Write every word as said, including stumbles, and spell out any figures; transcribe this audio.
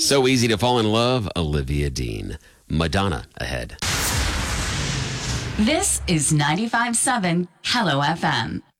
So easy to fall in love, Olivia Dean. Madonna ahead. This is ninety-five point seven Hello F M.